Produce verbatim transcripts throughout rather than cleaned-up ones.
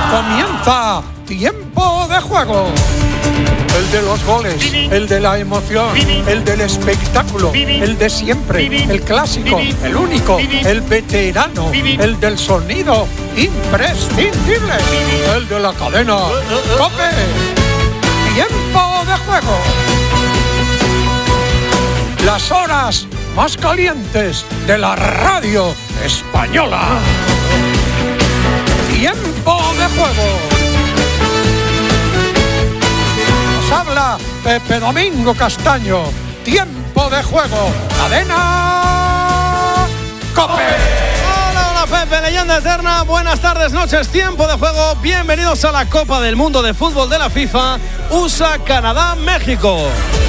Comienza Tiempo de Juego. El de los goles, el de la emoción, el del espectáculo, el de siempre, el clásico, el único, el veterano, el del sonido imprescindible, el de la cadena COPE. Tiempo de Juego. Las horas más calientes de la radio española. Tiempo de Juego. Nos habla Pepe Domingo Castaño. Tiempo de Juego. Cadena COPE. Hola, hola Pepe, leyenda eterna. Buenas tardes, noches, tiempo de juego. Bienvenidos a la Copa del Mundo de Fútbol de la FIFA. U S A, Canadá, México.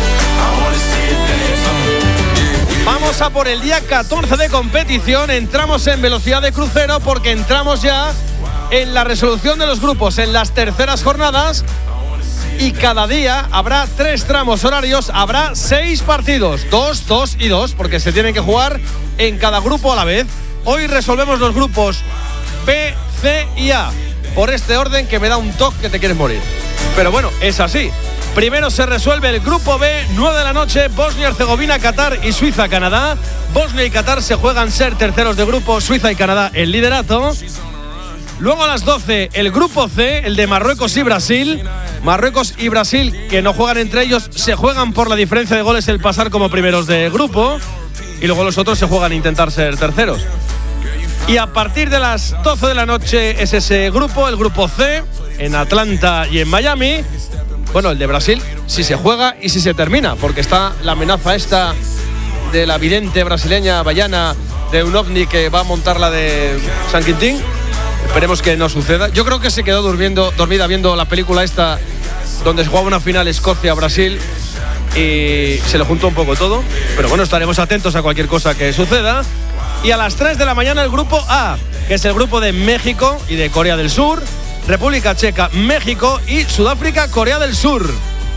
Vamos a por el día catorce de competición. Entramos en velocidad de crucero porque entramos ya en la resolución de los grupos, en las terceras jornadas. Y cada día habrá tres tramos horarios, habrá seis partidos, dos, dos y dos, porque se tienen que jugar en cada grupo a la vez. Hoy resolvemos los grupos B, C y A, por este orden que me da un toque que te quieres morir. Pero bueno, es así. Primero se resuelve el grupo B, nueve de la noche, Bosnia-Herzegovina, Qatar y Suiza-Canadá. Bosnia y Qatar se juegan ser terceros de grupo, Suiza y Canadá el liderato. Luego a las doce, el grupo C, el de Marruecos y Brasil. Marruecos y Brasil, que no juegan entre ellos, se juegan por la diferencia de goles el pasar como primeros de grupo. Y luego los otros se juegan a intentar ser terceros. Y a partir de las doce de la noche es ese grupo, el grupo C, en Atlanta y en Miami. Bueno, el de Brasil, si se juega y si se termina, porque está la amenaza esta de la vidente brasileña Baiana de un ovni que va a montar la de San Quintín. Esperemos que no suceda. Yo creo que se quedó durmiendo, dormida viendo la película esta donde se jugaba una final Escocia-Brasil y se le juntó un poco todo. Pero bueno, estaremos atentos a cualquier cosa que suceda. Y a las tres de la mañana el grupo A, que es el grupo de México y de Corea del Sur, República Checa, México y Sudáfrica, Corea del Sur.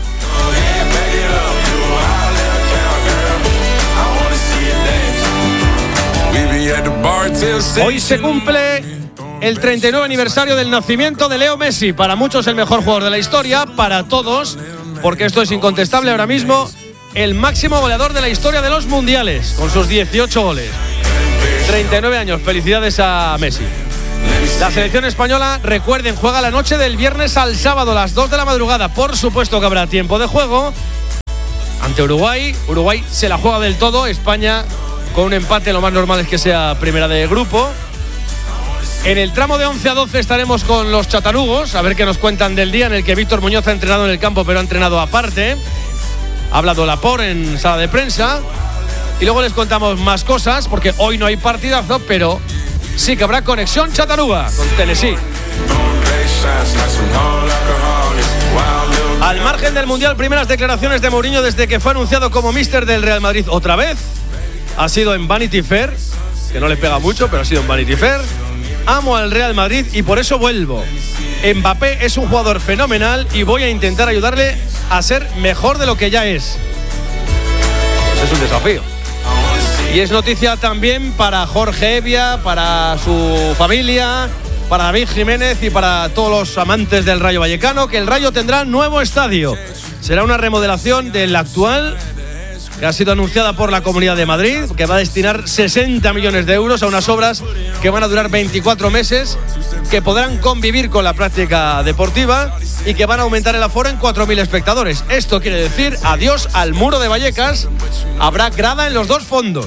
Hoy se cumple el treinta y nueve aniversario del nacimiento de Leo Messi. Para muchos el mejor jugador de la historia, para todos, porque esto es incontestable ahora mismo, el máximo goleador de la historia de los mundiales, con sus dieciocho goles. treinta y nueve años, felicidades a Messi. La selección española, recuerden, juega la noche del viernes al sábado a las dos de la madrugada. Por supuesto que habrá tiempo de juego ante Uruguay. Uruguay se la juega del todo. España, con un empate, lo más normal es que sea primera de grupo. En el tramo de once a doce estaremos con los chatarugos, a ver qué nos cuentan del día en el que Víctor Muñoz ha entrenado en el campo, pero ha entrenado aparte. Ha hablado Laporte en sala de prensa. Y luego les contamos más cosas, porque hoy no hay partidazo, pero sí que habrá conexión chataruga con Tennessee. Al margen del Mundial, primeras declaraciones de Mourinho desde que fue anunciado como míster del Real Madrid otra vez. Ha sido en Vanity Fair, que no le pega mucho, pero ha sido en Vanity Fair. Amo al Real Madrid y por eso vuelvo. Mbappé es un jugador fenomenal y voy a intentar ayudarle a ser mejor de lo que ya es. Pues es un desafío. Y es noticia también para Jorge Evia, para su familia, para David Jiménez y para todos los amantes del Rayo Vallecano, que el Rayo tendrá nuevo estadio. Será una remodelación del actual, que ha sido anunciada por la Comunidad de Madrid, que va a destinar sesenta millones de euros a unas obras que van a durar veinticuatro meses, que podrán convivir con la práctica deportiva y que van a aumentar el aforo en cuatro mil espectadores. Esto quiere decir adiós al muro de Vallecas. Habrá grada en los dos fondos.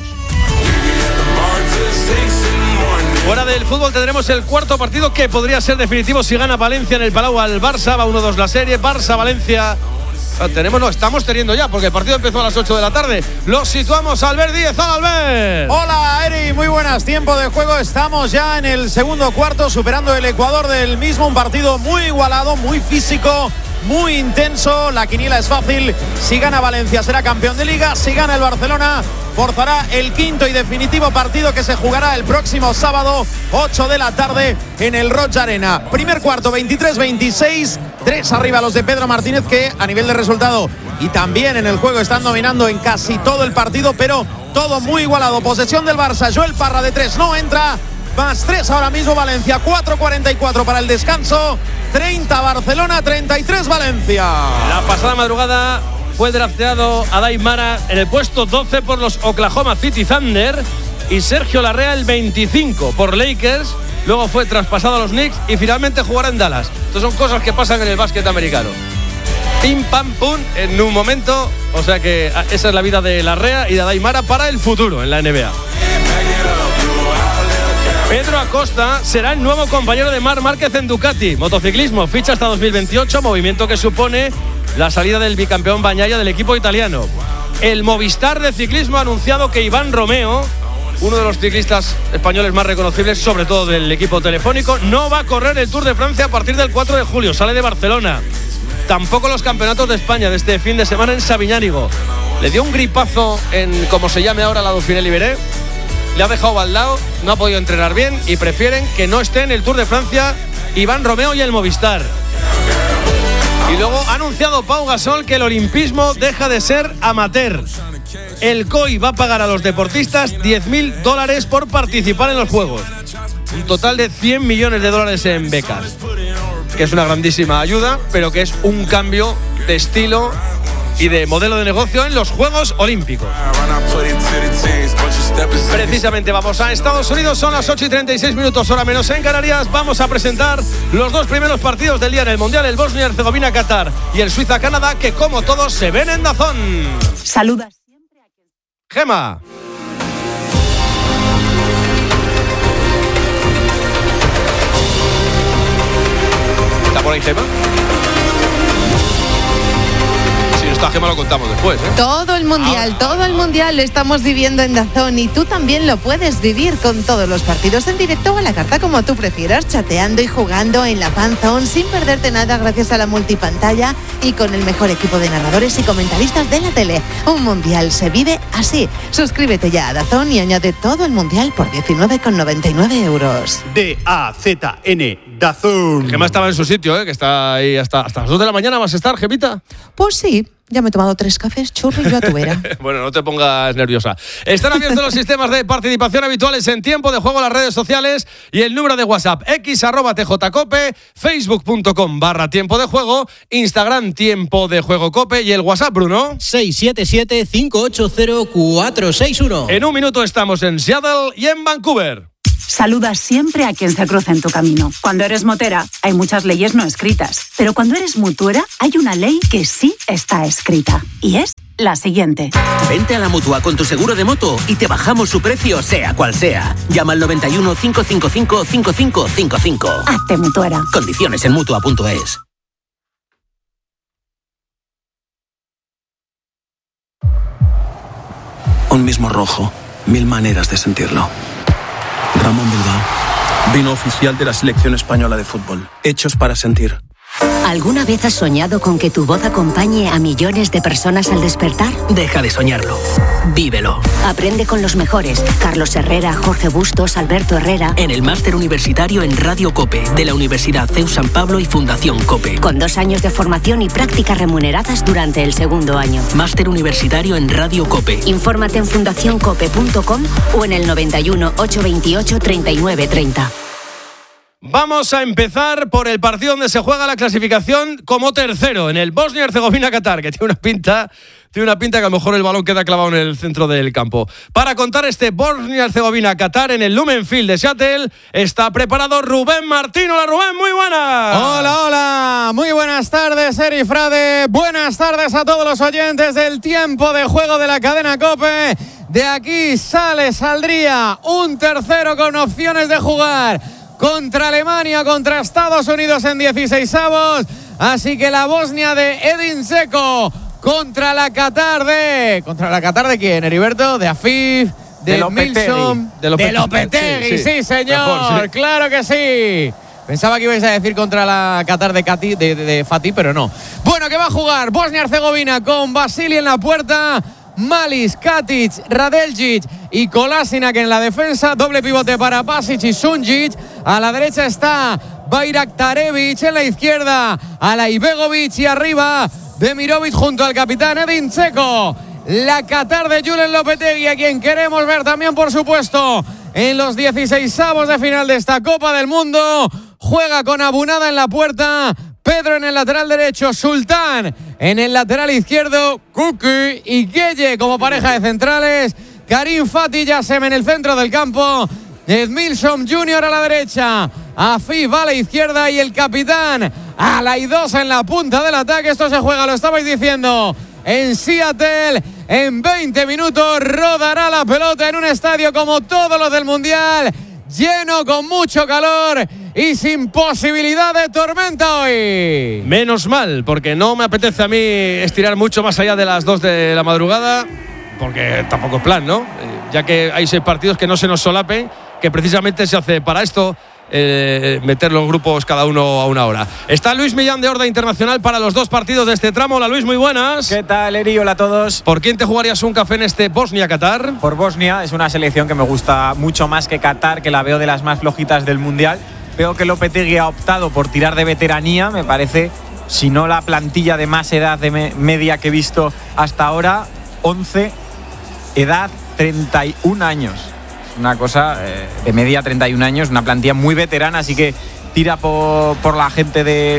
Fuera del fútbol tendremos el cuarto partido que podría ser definitivo si gana Valencia en el Palau al Barça. Va uno dos la serie, Barça-Valencia. Tenemos, no, estamos teniendo ya, porque el partido empezó a las ocho de la tarde. Los situamos, Albert Díez. Hola, Albert. Hola, Eri, muy buenas. Tiempo de juego, estamos ya en el segundo cuarto, superando el Ecuador del mismo. Un partido muy igualado, muy físico, muy intenso. La quiniela es fácil. Si gana Valencia será campeón de Liga. Si gana el Barcelona, forzará el quinto y definitivo partido que se jugará el próximo sábado, ocho de la tarde, en el Roig Arena. Primer cuarto, veintitrés veintiséis. Tres arriba los de Pedro Martínez, que a nivel de resultado y también en el juego están dominando en casi todo el partido, pero todo muy igualado. Posesión del Barça. Joel Parra de tres no entra. más tres ahora mismo Valencia, cuatro cuarenta y cuatro para el descanso, treinta Barcelona, treinta y tres Valencia. La pasada madrugada fue drafteado Adai Mara en el puesto doce por los Oklahoma City Thunder y Sergio Larrea el veinticinco por Lakers. Luego fue traspasado a los Knicks y finalmente jugará en Dallas. Estas son cosas que pasan en el básquet americano. Pim, pam, pum, en un momento. O sea que esa es la vida de Larrea y de Adai Mara para el futuro en la N B A. Pedro Acosta será el nuevo compañero de Marc Márquez en Ducati. Motociclismo, ficha hasta dos mil veintiocho, movimiento que supone la salida del bicampeón Bagnaia del equipo italiano. El Movistar de ciclismo ha anunciado que Iván Romeo, uno de los ciclistas españoles más reconocibles, sobre todo del equipo telefónico, no va a correr el Tour de Francia a partir del cuatro de julio, sale de Barcelona. Tampoco los campeonatos de España de este fin de semana en Sabiñánigo. Le dio un gripazo en, como se llame ahora, la Dauphiné Libéré. Le ha dejado baldao, no ha podido entrenar bien y prefieren que no esté en el Tour de Francia Iván Romeo y el Movistar. Y luego ha anunciado Pau Gasol que el olimpismo deja de ser amateur. El C O I va a pagar a los deportistas diez mil dólares por participar en los Juegos. Un total de cien millones de dólares en becas. Que es una grandísima ayuda, pero que es un cambio de estilo y de modelo de negocio en los Juegos Olímpicos. Precisamente vamos a Estados Unidos, son las ocho y treinta y seis minutos, hora menos en Canarias. Vamos a presentar los dos primeros partidos del día en el Mundial, el Bosnia-Herzegovina-Qatar y el Suiza-Canadá, que como todos se ven en DAZN. Saludas siempre a quien... Gema. ¿Está por ahí Gema? Esta Gema lo contamos después, ¿eh? Todo el mundial, Ahora. todo el mundial lo estamos viviendo en DAZN y tú también lo puedes vivir con todos los partidos en directo o a la carta, como tú prefieras, chateando y jugando en la Fan Zone sin perderte nada gracias a la multipantalla y con el mejor equipo de narradores y comentaristas de la tele. Un mundial se vive así. Suscríbete ya a DAZN y añade todo el mundial por diecinueve con noventa y nueve euros. D A Z N, DAZN. Gema estaba en su sitio, ¿eh? Que está ahí hasta, hasta las dos de la mañana. ¿Vas a estar, Gemita? Pues sí. Ya me he tomado tres cafés, churro y yo a tu vera. Bueno, no te pongas nerviosa. Están abiertos los sistemas de participación habituales en tiempo de juego, las redes sociales y el número de WhatsApp x arroba tjcope, facebook.com barra tiempo de juego, Instagram tiempo de juego cope y el WhatsApp, Bruno. seis siete siete, cinco ocho cero, cuatro seis uno. En un minuto estamos en Seattle y en Vancouver. Saludas siempre a quien se cruza en tu camino. Cuando eres motera, hay muchas leyes no escritas. Pero cuando eres mutuera, hay una ley que sí está escrita. Y es la siguiente. Vente a la Mutua con tu seguro de moto y te bajamos su precio, sea cual sea. Llama al noventa y uno, cinco cinco cinco, cinco cinco cinco cinco. Hazte mutuera. Condiciones en mutua punto es. Un mismo rojo, mil maneras de sentirlo. Ramón Bilbao, vino oficial de la selección española de fútbol. Hechos para sentir. ¿Alguna vez has soñado con que tu voz acompañe a millones de personas al despertar? Deja de soñarlo. Vívelo. Aprende con los mejores. Carlos Herrera, Jorge Bustos, Alberto Herrera. En el máster universitario en Radio COPE de la Universidad C E U San Pablo y Fundación COPE. Con dos años de formación y prácticas remuneradas durante el segundo año. Máster universitario en Radio COPE. Infórmate en fundación cope punto com o en el noventa y uno, ochocientos veintiocho, treinta y nueve treinta. Vamos a empezar por el partido donde se juega la clasificación como tercero, en el Bosnia-Herzegovina-Qatar, que tiene una pinta, tiene una pinta que a lo mejor el balón queda clavado en el centro del campo. Para contar este Bosnia-Herzegovina-Qatar en el Lumen Field de Seattle, está preparado Rubén Martín. Hola Rubén, muy buenas. Hola, hola, muy buenas tardes, Eri Frade. Buenas tardes a todos los oyentes del tiempo de juego de la cadena COPE. De aquí sale, saldría un tercero con opciones de jugar contra Alemania, contra Estados Unidos en dieciseisavos. Así que la Bosnia de Edin Dzeko contra la Qatar de... ¿Contra la Qatar de quién, Heriberto? De Afif, de, de Milson, de Lopetegui, de Lopetegui. Sí, sí, sí señor, mejor, sí. Claro que sí. Pensaba que ibais a decir contra la Qatar de, Kati, de, de, de Fatih, pero no. Bueno, que va a jugar Bosnia-Herzegovina con Vasili en la puerta, Malis, Katic, Radeljic y Kolasinac en la defensa. Doble pivote para Basic y Sunjic. A la derecha está Bayraktarevic, en la izquierda Alaibegovic y arriba Demirovic junto al capitán Edin Dzeko. La Qatar de Julen Lopetegui, a quien queremos ver también, por supuesto, en los dieciseisavos de final de esta Copa del Mundo. Juega con Abunada en la puerta, Pedro en el lateral derecho, Sultán en el lateral izquierdo, Kuki y Gueye como pareja de centrales, Karim Fati Yassem en el centro del campo, Edmilson junior a la derecha, Afif a la izquierda y el capitán Alaidosa en la punta del ataque. Esto se juega, lo estabais diciendo, en Seattle. En veinte minutos rodará la pelota en un estadio como todos los del Mundial, lleno, con mucho calor y sin posibilidad de tormenta hoy. Menos mal, porque no me apetece a mí estirar mucho más allá de las dos de la madrugada, porque tampoco es plan, ¿no? Ya que hay seis partidos, que no se nos solapen, que precisamente se hace para esto, eh, meter los grupos cada uno a una hora. Está Luis Millán de Horda Internacional para los dos partidos de este tramo. Hola Luis, muy buenas. ¿Qué tal, Eri? Hola a todos. ¿Por quién te jugarías un café en este Bosnia-Qatar? Por Bosnia, es una selección que me gusta mucho más que Qatar, que la veo de las más flojitas del Mundial. Veo que Lopetegui ha optado por tirar de veteranía, me parece, si no la plantilla de más edad de me- media que he visto hasta ahora, once, edad treinta y un años. Una cosa eh, de media treinta y un años, una plantilla muy veterana, así que tira por, por la gente de,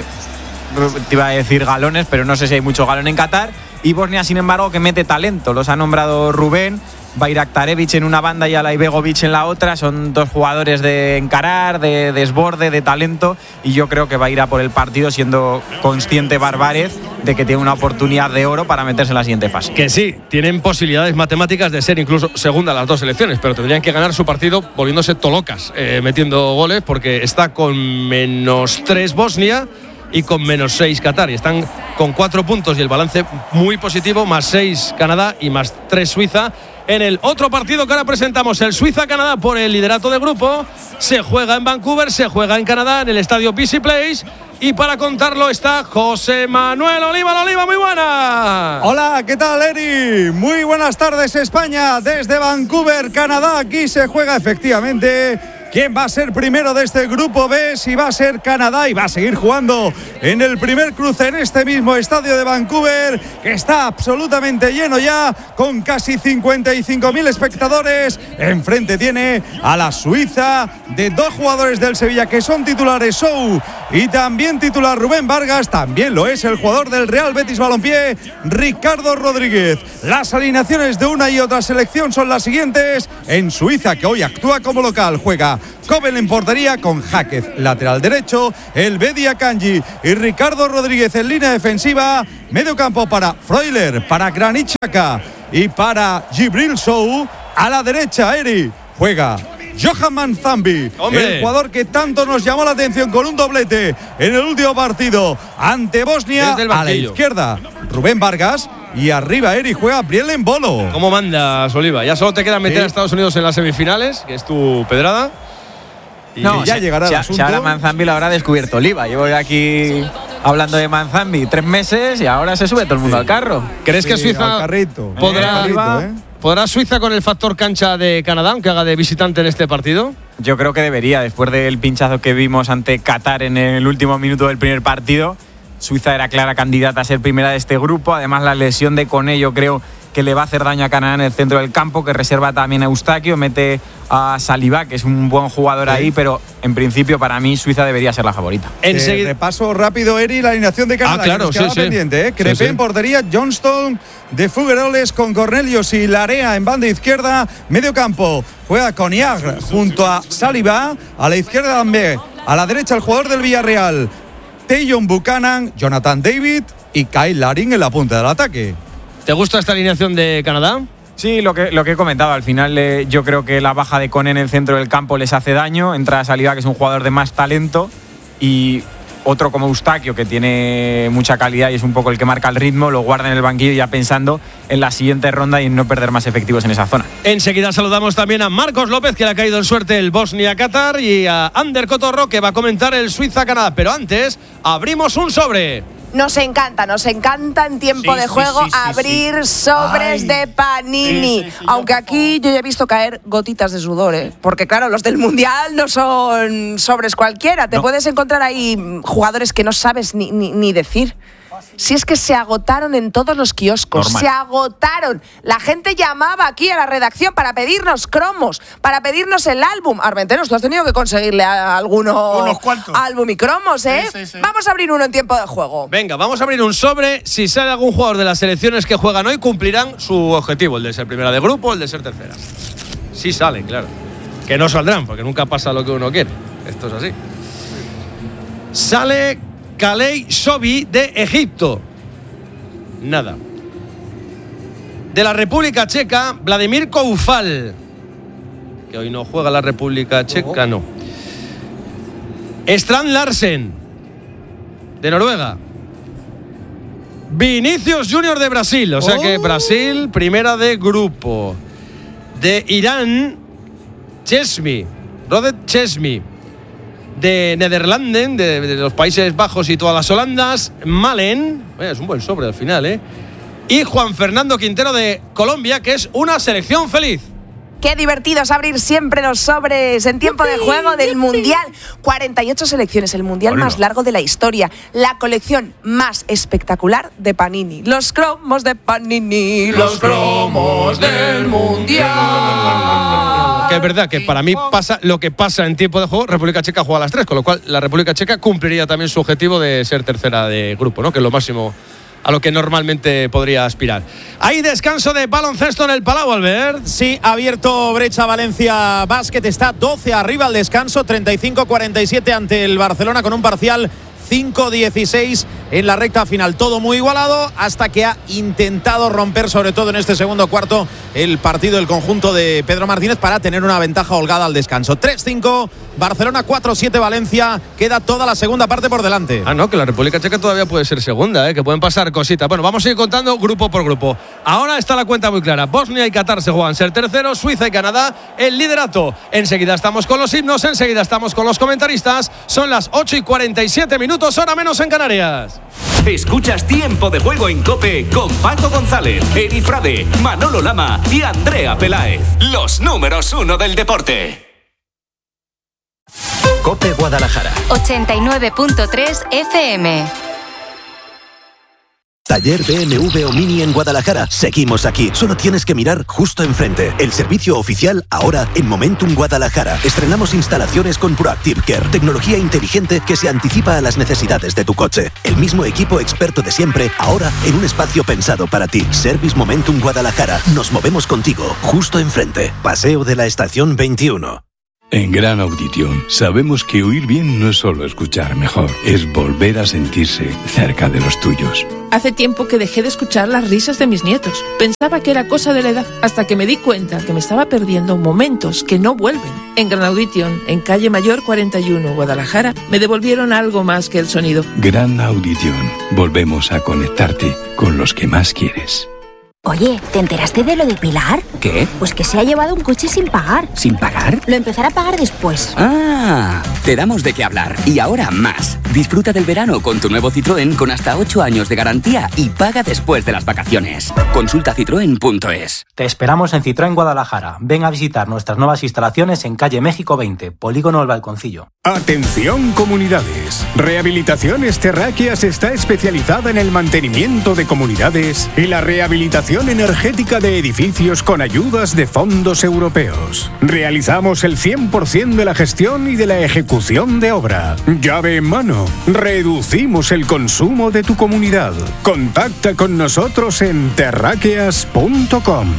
te iba a decir galones, pero no sé si hay mucho galón en Qatar. Y Bosnia, sin embargo, que mete talento. Los ha nombrado Rubén, Bayraktarevic en una banda y Alaibegovic en la otra. Son dos jugadores de encarar, de desborde, de talento, y yo creo que va a ir a por el partido siendo consciente Barbárez de que tiene una oportunidad de oro para meterse en la siguiente fase. Que sí, tienen posibilidades matemáticas de ser incluso segunda las dos selecciones, pero tendrían que ganar su partido volviéndose tolocas, eh, metiendo goles, porque está con menos tres Bosnia y con menos seis Qatar, y están con cuatro puntos y el balance muy positivo, más seis Canadá y más tres Suiza. En el otro partido que ahora presentamos, el Suiza-Canadá por el liderato de grupo, se juega en Vancouver, se juega en Canadá, en el estadio B C Place. Y para contarlo está José Manuel Oliva. Oliva, muy buena. Hola, ¿qué tal, Eri? Muy buenas tardes, España, desde Vancouver, Canadá. Aquí se juega efectivamente quién va a ser primero de este grupo B, si va a ser Canadá, y va a seguir jugando en el primer cruce en este mismo estadio de Vancouver, que está absolutamente lleno ya, con casi cincuenta y cinco mil espectadores. Enfrente tiene a la Suiza de dos jugadores del Sevilla que son titulares, Sou y también titular Rubén Vargas. También lo es el jugador del Real Betis Balompié, Ricardo Rodríguez. Las alineaciones de una y otra selección son las siguientes. En Suiza, que hoy actúa como local, juega Kobel en portería con Jáquez lateral derecho, el Bedia Kanji y Ricardo Rodríguez en línea defensiva. Medio campo para Freuler, para Granit Xhaka y para Djibril Sow. A la derecha, Eri, juega Johan Manzambi, ¡hombre!, el jugador que tanto nos llamó la atención con un doblete en el último partido ante Bosnia. A la izquierda, Rubén Vargas. Y arriba, Eri, juega Brielen Bolo. ¿Cómo mandas, Oliva? Ya solo te queda meter sí. a Estados Unidos en las semifinales, que es tu pedrada. Y no, ya llegará el asunto. Si ahora Manzambi lo habrá descubierto Oliva. Llevo aquí hablando de Manzambi tres meses y ahora se sube todo el mundo sí. al carro. ¿Crees sí, que Suiza carrito, podrá, eh, carrito, eh? podrá Suiza con el factor cancha de Canadá, aunque haga de visitante en este partido? Yo creo que debería, después del pinchazo que vimos ante Qatar en el último minuto del primer partido. Suiza era clara candidata a ser primera de este grupo. Además, la lesión de Koné, yo creo que le va a hacer daño a Canadá en el centro del campo, que reserva también a Eustaquio, mete a Saliba, que es un buen jugador sí. ahí, pero en principio para mí Suiza debería ser la favorita. Eh, repaso rápido, Eri, la alineación de Canadá, ah, claro, que nos sí, pendiente, sí. ¿eh? Crepé sí, sí. en portería, Johnston de Fugueroles con Cornelius y Larea en banda izquierda. Medio campo juega con Iag junto a Saliba, a la izquierda también, a la derecha el jugador del Villarreal, Tayon Buchanan, Jonathan David y Kyle Larin en la punta del ataque. ¿Te gusta esta alineación de Canadá? Sí, lo que, lo que he comentado. Al final eh, yo creo que la baja de Koné en el centro del campo les hace daño. Entra Saliba, que es un jugador de más talento, y otro como Eustaquio, que tiene mucha calidad y es un poco el que marca el ritmo, lo guarda en el banquillo ya pensando en la siguiente ronda y en no perder más efectivos en esa zona. Enseguida saludamos también a Marcos López, que le ha caído en suerte el Bosnia-Qatar, y a Ander Cotorro, que va a comentar el Suiza-Canadá. Pero antes, abrimos un sobre. Nos encanta, nos encanta en tiempo sí, de juego sí, sí, abrir sí, sí. sobres Ay. de Panini. Sí, sí, sí, Aunque aquí yo ya he visto caer gotitas de sudor, ¿eh? Porque claro, los del Mundial no son sobres cualquiera. Te no. puedes encontrar ahí jugadores que no sabes ni, ni, ni decir. Si es que se agotaron en todos los kioscos, Normal. se agotaron. La gente llamaba aquí a la redacción para pedirnos cromos, para pedirnos el álbum. Armenteros, tú has tenido que conseguirle a alguno Unos cuantos. álbum y cromos, ¿eh? Sí, sí, sí. Vamos a abrir uno en tiempo de juego. Venga, vamos a abrir un sobre. Si sale algún jugador de las selecciones que juegan hoy, cumplirán su objetivo, el de ser primera de grupo, el de ser tercera. Sí salen, claro. Que no saldrán, porque nunca pasa lo que uno quiere. Esto es así. Sale Kalei Sobi de Egipto. Nada. De la República Checa, Vladimir Koufal. Que hoy no juega la República Checa, no. Strand Larsen, de Noruega. Vinicius Junior de Brasil. O sea que Brasil, primera de grupo. De Irán, Chesmi, Rodet Chesmi. De Nederlanden, de, de los Países Bajos y todas las Holandas, Malen. Eh, es un buen sobre al final, ¿eh? Y Juan Fernando Quintero de Colombia, que es una selección feliz. Qué divertido es abrir siempre los sobres en tiempo de juego del Mundial. cuarenta y ocho selecciones, el Mundial Hola. más largo de la historia. La colección más espectacular de Panini. Los cromos de Panini. Los cromos del Mundial. Que es verdad que para mí pasa lo que pasa en tiempo de juego. República Checa juega a las tres, con lo cual la República Checa cumpliría también su objetivo de ser tercera de grupo, ¿no? Que es lo máximo a lo que normalmente podría aspirar. Hay descanso de baloncesto en el Palau, Albert. Sí, ha abierto brecha Valencia Basket, está doce arriba al descanso, treinta y cinco cuarenta y siete ante el Barcelona con un parcial cinco dieciséis en la recta final. Todo muy igualado hasta que ha intentado romper, sobre todo en este segundo cuarto, el partido del conjunto de Pedro Martínez para tener una ventaja holgada al descanso. tres cinco, Barcelona cuatro siete Valencia. Queda toda la segunda parte por delante. Ah, no, que la República Checa todavía puede ser segunda, ¿eh? Que pueden pasar cositas. Bueno, vamos a ir contando grupo por grupo. Ahora está la cuenta muy clara. Bosnia y Qatar se juegan ser terceros, Suiza y Canadá el liderato. Enseguida estamos con los himnos, enseguida estamos con los comentaristas. Son las ocho y cuarenta y siete minutos, hora menos en Canarias. Escuchas Tiempo de Juego en COPE con Paco González, Eri Frade, Manolo Lama y Andrea Peláez. Los números uno del deporte. COPE Guadalajara. ochenta y nueve punto tres F M. Taller B M W o Mini en Guadalajara. Seguimos aquí. Solo tienes que mirar justo enfrente. El servicio oficial ahora en Momentum Guadalajara. Estrenamos instalaciones con Proactive Care, tecnología inteligente que se anticipa a las necesidades de tu coche. El mismo equipo experto de siempre, ahora en un espacio pensado para ti. Service Momentum Guadalajara. Nos movemos contigo, justo enfrente. Paseo de la Estación veintiuno. En Gran Audición sabemos que oír bien no es solo escuchar mejor, es volver a sentirse cerca de los tuyos. Hace tiempo que dejé de escuchar las risas de mis nietos. Pensaba que era cosa de la edad, hasta que me di cuenta que me estaba perdiendo momentos que no vuelven. En Gran Audición, en Calle Mayor cuarenta y uno, Guadalajara, me devolvieron algo más que el sonido. Gran Audición, volvemos a conectarte con los que más quieres. Oye, ¿te enteraste de lo de Pilar? ¿Qué? Pues que se ha llevado un coche sin pagar. ¿Sin pagar? Lo empezará a pagar después. Ah, te damos de qué hablar. Y ahora más. Disfruta del verano con tu nuevo Citroën con hasta ocho años de garantía y paga después de las vacaciones. Consulta citroen punto es. Te esperamos en Citroën Guadalajara. Ven a visitar nuestras nuevas instalaciones en calle México veinte, Polígono El Balconcillo. Atención comunidades. Rehabilitaciones Terráqueas está especializada en el mantenimiento de comunidades y la rehabilitación energética de edificios con ayudas de fondos europeos. Realizamos el cien por ciento de la gestión y de la ejecución de obra. Llave en mano. Reducimos el consumo de tu comunidad. Contacta con nosotros en terráqueas punto com.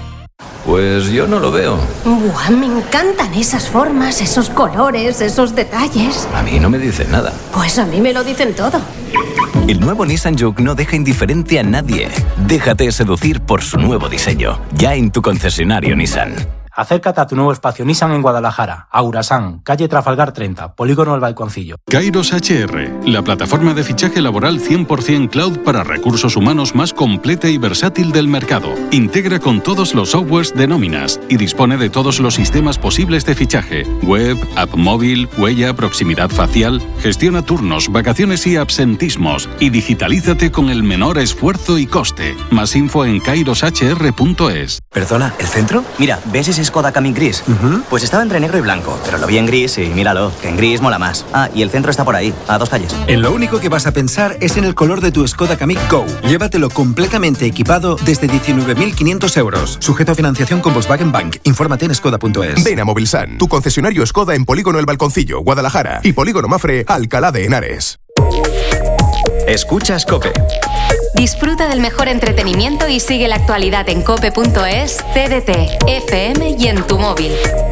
Pues yo no lo veo. Buah, me encantan esas formas, esos colores, esos detalles. A mí no me dice nada. Pues a mí me lo dicen todo. El nuevo Nissan Juke no deja indiferente a nadie. Déjate seducir por su nuevo diseño. Ya en tu concesionario Nissan. Acércate a tu nuevo espacio Nissan en Guadalajara, Aurasan, calle Trafalgar treinta, Polígono El Balconcillo. Kairos H R, la plataforma de fichaje laboral cien por ciento cloud para recursos humanos más completa y versátil del mercado. Integra con todos los softwares de nóminas y dispone de todos los sistemas posibles de fichaje: web, app móvil, huella, proximidad facial. Gestiona turnos, vacaciones y absentismos y digitalízate con el menor esfuerzo y coste. Más info en kairos h r punto es. Perdona, ¿el centro? Mira, ¿ves ese Skoda Kamiq gris? Uh-huh. Pues estaba entre negro y blanco, pero lo vi en gris y míralo, que en gris mola más. Ah, y el centro está por ahí, a dos calles. En lo único que vas a pensar es en el color de tu Skoda Kamiq Go. Llévatelo completamente equipado desde diecinueve mil quinientos euros. Sujeto a financiación con Volkswagen Bank. Infórmate en skoda punto es. Ven a Movilsan, tu concesionario Skoda en Polígono El Balconcillo, Guadalajara, y Polígono Mafre, Alcalá de Henares. Escuchas COPE. Disfruta del mejor entretenimiento y sigue la actualidad en cope punto es, T D T, F M y en tu móvil.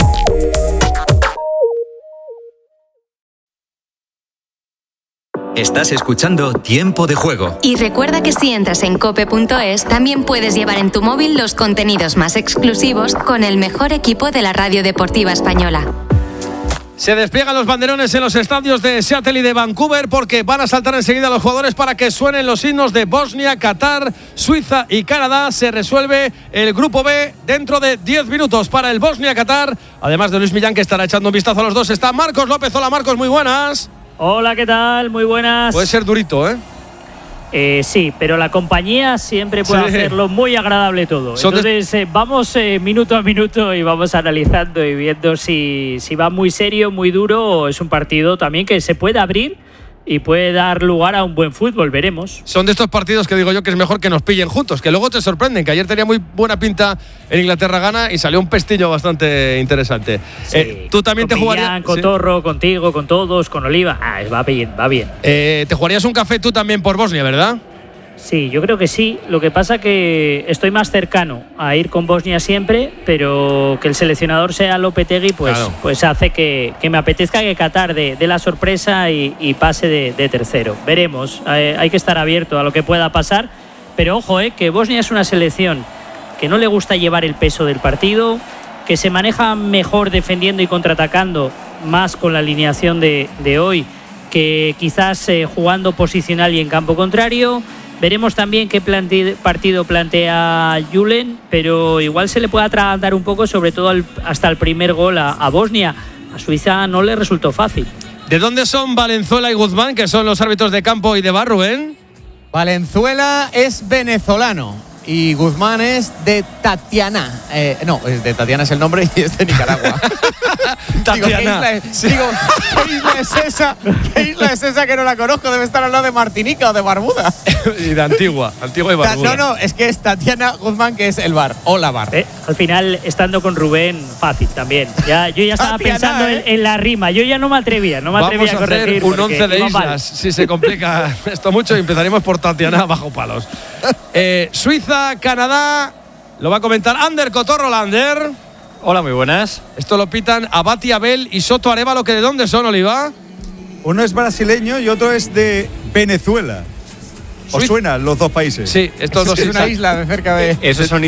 Estás escuchando Tiempo de Juego. Y recuerda que si entras en cope punto es, también puedes llevar en tu móvil los contenidos más exclusivos con el mejor equipo de la radio deportiva española. Se despliegan los banderones en los estadios de Seattle y de Vancouver porque van a saltar enseguida los jugadores para que suenen los himnos de Bosnia, Qatar, Suiza y Canadá. Se resuelve el grupo B dentro de diez minutos para el Bosnia-Qatar. Además de Luis Millán, que estará echando un vistazo a los dos, está Marcos López. Hola Marcos, muy buenas. Hola, ¿qué tal? Muy buenas. Puede ser durito, ¿eh? Eh, sí, pero la compañía siempre puede sí. hacerlo muy agradable todo. Son Entonces de... eh, vamos eh, minuto a minuto y vamos analizando y viendo si, si va muy serio, muy duro, o es un partido también que se puede abrir y puede dar lugar a un buen fútbol, veremos. Son de estos partidos que digo yo que es mejor que nos pillen juntos, que luego te sorprenden, que ayer tenía muy buena pinta en Inglaterra gana y salió un pestillo bastante interesante. Sí, eh, ¿Tú también te jugarías? Con Torro, ¿sí? Contigo, con todos, con Oliva. Ah, va bien, va bien. Eh, ¿Te jugarías un café tú también por Bosnia, verdad? Sí, yo creo que sí. Lo que pasa que estoy más cercano a ir con Bosnia siempre, pero que el seleccionador sea Lopetegui, pues, claro. pues hace que, que me apetezca que Qatar dé de la sorpresa y, y pase de, de tercero. Veremos. Eh, hay que estar abierto a lo que pueda pasar. Pero ojo, eh, que Bosnia es una selección que no le gusta llevar el peso del partido, que se maneja mejor defendiendo y contraatacando, más con la alineación de, de hoy, que quizás eh, jugando posicional y en campo contrario. Veremos también qué plante- partido plantea Julen, pero igual se le puede atragantar un poco, sobre todo al, hasta el primer gol a, a Bosnia. A Suiza no le resultó fácil. ¿De dónde son Valenzuela y Guzmán, que son los árbitros de campo y de bar, Rubén? Valenzuela es venezolano y Guzmán es de Tatiana. Eh, no, de Tatiana es el nombre y es de Nicaragua. Tatiana. Digo, ¿qué isla es, sí. digo, ¿qué isla es esa? ¿Qué isla es esa que no la conozco? Debe estar al lado de Martinica o de Barbuda. Y de Antigua, Antigua y Barbuda. No, no, es que es Tatiana Guzmán, que es el bar, o la bar. Eh, al final, estando con Rubén, fácil también. Ya, yo ya estaba Tatiana, pensando ¿eh? en, en la rima. Yo ya no me atrevía, no me atrevía Vamos a corregir. Vamos a hacer un once de islas. Si se complica esto mucho, empezaremos por Tatiana bajo palos. Eh, Suiza, Canadá, lo va a comentar Ander Cotorro. Lander. Hola, muy buenas. Esto lo pitan Abati Abel y Soto Arévalo, que ¿de dónde son, Oliva? Uno es brasileño y otro es de Venezuela. ¿Os suenan los dos países? Sí, estos dos. Es una isla de cerca de. Esos son